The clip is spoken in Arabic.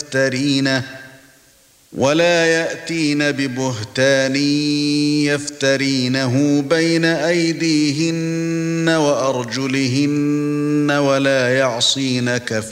ولا يأتين ببهتان يفترينه بين أيديهن وأرجلهن ولا يعصينك